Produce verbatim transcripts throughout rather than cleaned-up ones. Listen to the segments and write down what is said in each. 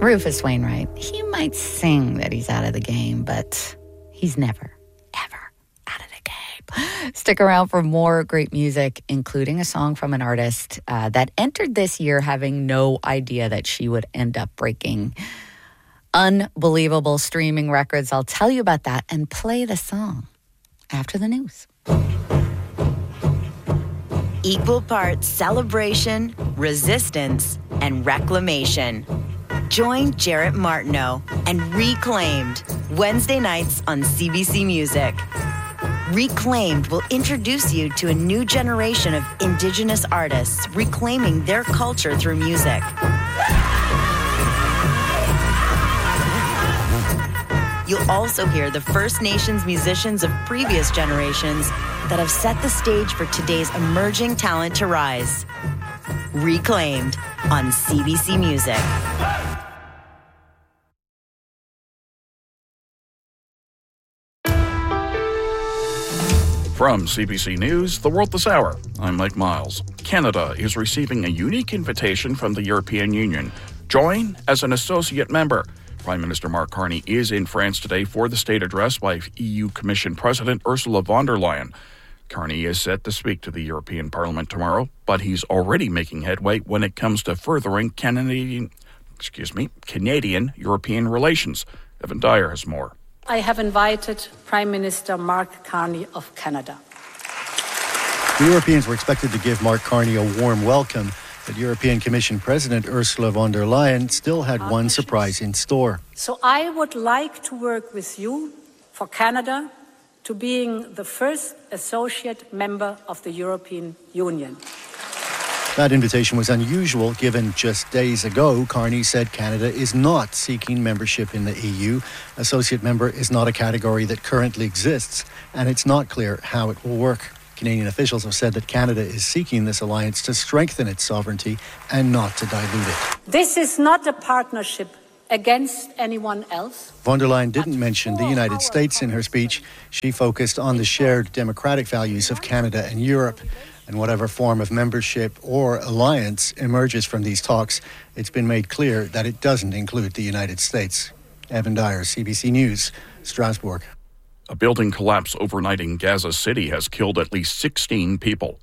Rufus Wainwright, he might sing that he's out of the game, but he's never, ever out of the game. Stick around for more great music, including a song from an artist uh, that entered this year having no idea that she would end up breaking unbelievable streaming records. I'll tell you about that and play the song after the news. Equal parts celebration, resistance, and reclamation. Join Jarrett Martineau and Reclaimed Wednesday nights on C B C Music. Reclaimed will introduce you to a new generation of Indigenous artists reclaiming their culture through music. You'll also hear the First Nations musicians of previous generations that have set the stage for today's emerging talent to rise. Reclaimed on C B C Music. From C B C News, The World This Hour, I'm Mike Miles. Canada is receiving a unique invitation from the European Union. Join as an associate member. Prime Minister Mark Carney is in France today for the state address by E U Commission President Ursula von der Leyen. Carney is set to speak to the European Parliament tomorrow, but he's already making headway when it comes to furthering Canadian, excuse me, Canadian-European relations. Evan Dyer has more. I have invited Prime Minister Mark Carney of Canada. The Europeans were expected to give Mark Carney a warm welcome, but European Commission President Ursula von der Leyen still had one surprise in store. So I would like to work with you for Canada to being the first associate member of the European Union. That invitation was unusual given just days ago Carney said Canada is not seeking membership in the E U. Associate member is not a category that currently exists, and it's not clear how it will work. Canadian officials have said that Canada is seeking this alliance to strengthen its sovereignty and not to dilute it. This is not a partnership against anyone else. Von der Leyen didn't mention the United States in her speech. She focused on the shared democratic values of Canada and Europe. And whatever form of membership or alliance emerges from these talks, it's been made clear that it doesn't include the United States. Evan Dyer, C B C News, Strasbourg. A building collapse overnight in Gaza City has killed at least sixteen people.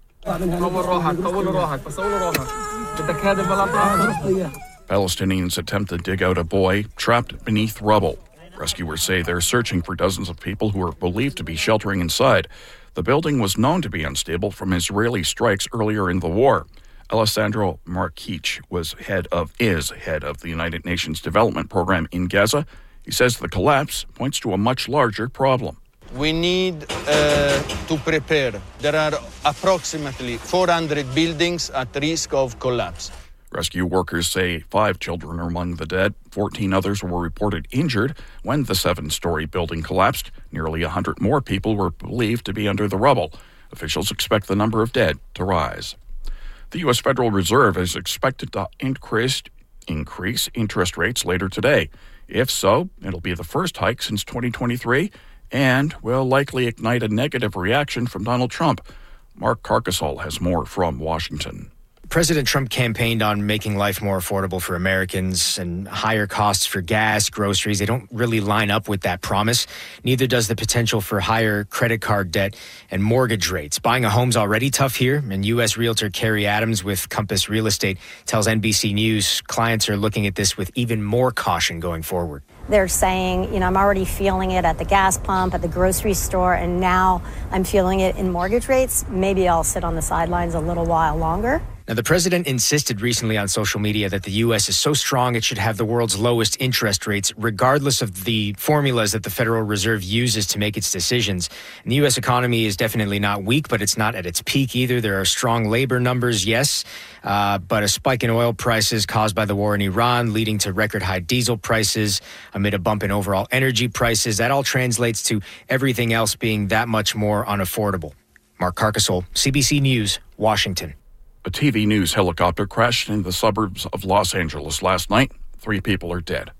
Palestinians attempt to dig out a boy trapped beneath rubble. Rescuers say they're searching for dozens of people who are believed to be sheltering inside. The building was known to be unstable from Israeli strikes earlier in the war. Alessandro Markich was head of is head of the United Nations Development Program in Gaza. He says the collapse points to a much larger problem. We need uh, to prepare. There are approximately four hundred buildings at risk of collapse. Rescue workers say five children are among the dead. fourteen others were reported injured when the seven-story building collapsed. Nearly one hundred more people were believed to be under the rubble. Officials expect the number of dead to rise. The U S Federal Reserve is expected to increase, increase interest rates later today. If so, it'll be the first hike since twenty twenty-three and will likely ignite a negative reaction from Donald Trump. Mark Carcasole has more from Washington. President Trump campaigned on making life more affordable for Americans, and higher costs for gas, groceries. They don't really line up with that promise. Neither does the potential for higher credit card debt and mortgage rates. Buying a home's already tough here, and U S realtor Carrie Adams with Compass Real Estate tells N B C News clients are looking at this with even more caution going forward. They're saying, you know, I'm already feeling it at the gas pump, at the grocery store, and now I'm feeling it in mortgage rates. Maybe I'll sit on the sidelines a little while longer. Now, the president insisted recently on social media that the U S is so strong it should have the world's lowest interest rates, regardless of the formulas that the Federal Reserve uses to make its decisions. And the U S economy is definitely not weak, but it's not at its peak either. There are strong labor numbers, yes, uh, but a spike in oil prices caused by the war in Iran, leading to record high diesel prices amid a bump in overall energy prices. That all translates to everything else being that much more unaffordable. Mark Carcasole, C B C News, Washington. A T V news helicopter crashed in the suburbs of Los Angeles last night. Three people are dead.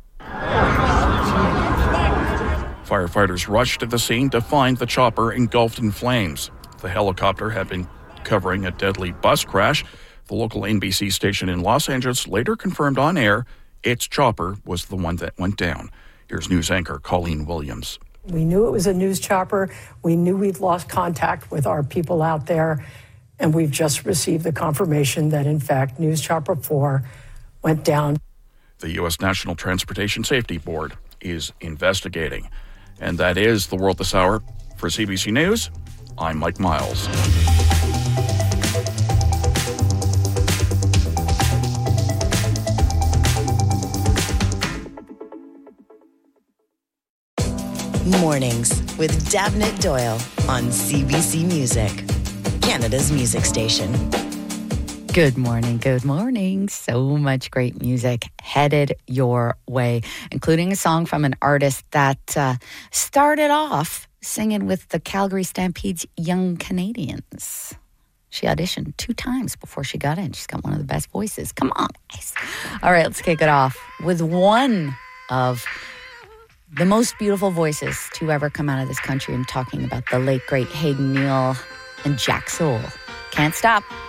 Firefighters rushed to the scene to find the chopper engulfed in flames. The helicopter had been covering a deadly bus crash. The local N B C station in Los Angeles later confirmed on air its chopper was the one that went down. Here's news anchor Colleen Williams. We knew it was a news chopper. We knew we'd lost contact with our people out there. And we've just received the confirmation that, in fact, News Chopper four went down. The U S National Transportation Safety Board is investigating. And that is The World This Hour. For C B C News, I'm Mike Miles. Mornings with Davnit Doyle on C B C Music, Canada's music station. Good morning, good morning. So much great music headed your way, including a song from an artist that uh, started off singing with the Calgary Stampede's Young Canadians. She auditioned two times before she got in. She's got one of the best voices. Come on, guys. All right, let's kick it off with one of the most beautiful voices to ever come out of this country. I'm talking about the late, great Hayden Neal and Jack Soul. Can't Stop.